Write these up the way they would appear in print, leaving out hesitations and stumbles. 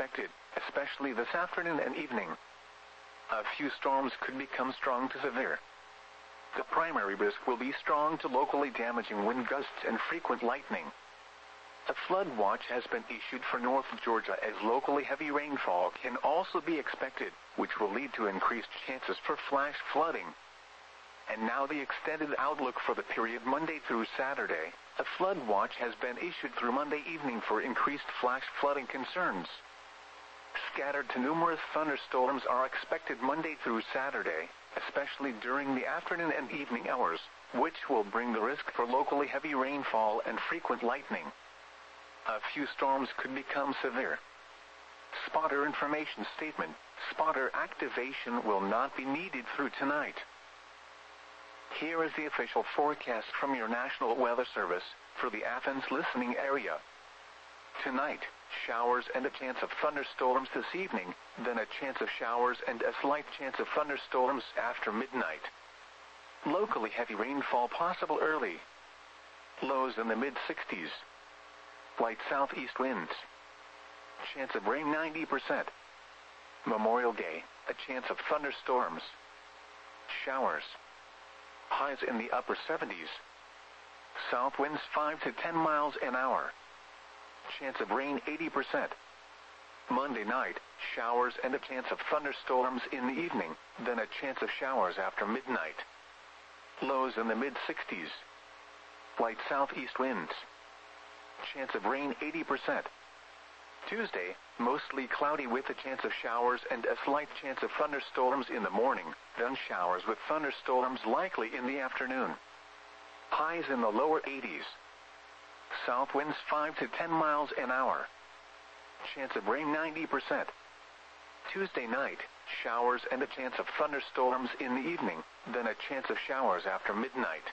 expected, especially this afternoon and evening. A few storms could become strong to severe. The primary risk will be strong to locally damaging wind gusts and frequent lightning. A flood watch has been issued for North Georgia as locally heavy rainfall can also be expected, which will lead to increased chances for flash flooding. And now the extended outlook for the period Monday through Saturday. A flood watch has been issued through Monday evening for increased flash flooding concerns. Scattered to numerous thunderstorms are expected Monday through Saturday, especially during the afternoon and evening hours, which will bring the risk for locally heavy rainfall and frequent lightning. A few storms could become severe. Spotter information statement. Spotter activation will not be needed through tonight. Here is the official forecast from your National Weather Service for the Athens listening area. Tonight, showers and a chance of thunderstorms this evening, then a chance of showers and a slight chance of thunderstorms after midnight. Locally heavy rainfall possible early. Lows in the mid-60s. Light southeast winds. Chance of rain 90%. Memorial Day, a chance of thunderstorms. Showers. Highs in the upper 70s. South winds 5 to 10 miles an hour. Chance of rain 80%. Monday night, showers and a chance of thunderstorms in the evening, then a chance of showers after midnight. Lows in the mid-60s. Light southeast winds. Chance of rain 80%. Tuesday, mostly cloudy with a chance of showers and a slight chance of thunderstorms in the morning, then showers with thunderstorms likely in the afternoon. Highs in the lower 80s. South winds 5 to 10 miles an hour. Chance of rain 90%. Tuesday night, showers and a chance of thunderstorms in the evening, then a chance of showers after midnight.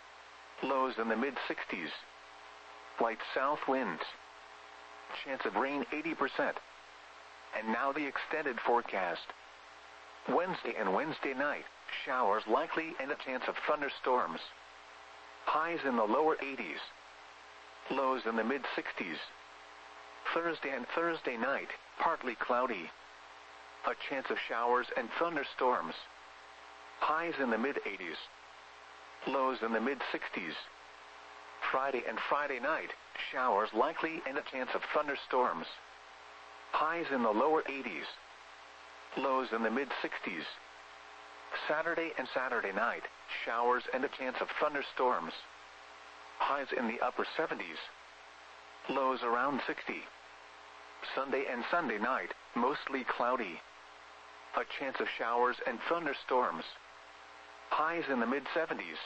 Lows in the mid-60s. Light south winds. Chance of rain 80%. And now the extended forecast. Wednesday and Wednesday night, showers likely and a chance of thunderstorms. Highs in the lower 80s. Lows in the mid-60s. Thursday and Thursday night, partly cloudy. A chance of showers and thunderstorms. Highs in the mid-80s. Lows in the mid-60s. Friday and Friday night, showers likely and a chance of thunderstorms. Highs in the lower 80s. Lows in the mid-60s. Saturday and Saturday night, showers and a chance of thunderstorms. Highs in the upper 70s. Lows around 60. Sunday and Sunday night, mostly cloudy. A chance of showers and thunderstorms. Highs in the mid-70s.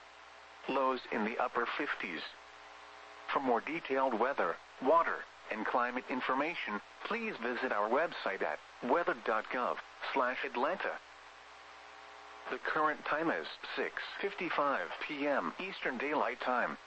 Lows in the upper 50s. For more detailed weather, water, and climate information, please visit our website at weather.gov/Atlanta. The current time is 6:55 p.m. Eastern Daylight Time.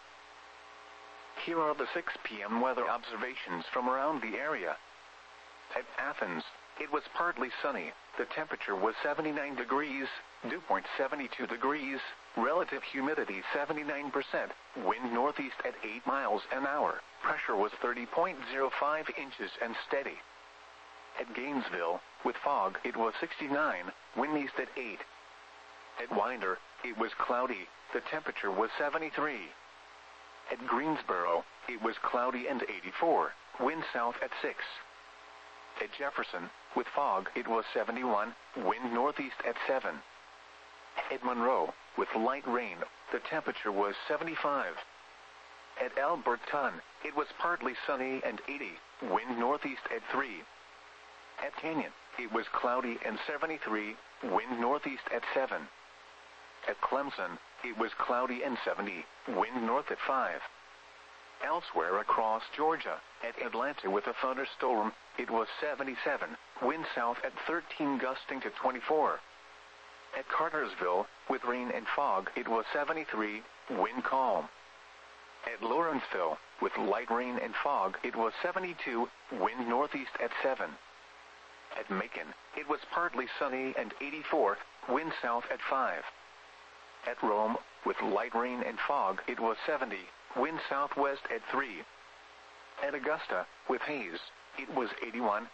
Here are the 6 p.m. weather observations from around the area. At Athens, it was partly sunny. The temperature was 79 degrees, dew point 72 degrees, relative humidity 79%, wind northeast at 8 miles an hour, pressure was 30.05 inches and steady. At Gainesville, with fog, it was 69, wind east at 8. At Winder, it was cloudy, the temperature was 73. At Greensboro, it was cloudy and 84, wind south at 6. At Jefferson, with fog, it was 71, wind northeast at 7. At Monroe, with light rain, the temperature was 75. At Alberton, it was partly sunny and 80, wind northeast at 3. At Canyon, it was cloudy and 73, wind northeast at 7. At Clemson, it was cloudy and 70, wind north at 5. Elsewhere across Georgia, at Atlanta with a thunderstorm, it was 77, wind south at 13 gusting to 24. At Cartersville, with rain and fog, it was 73, wind calm. At Lawrenceville, with light rain and fog, it was 72, wind northeast at 7. At Macon, it was partly sunny and 84, wind south at 5. At Rome, with light rain and fog, it was 70, wind southwest at 3. At Augusta, with haze, it was 81,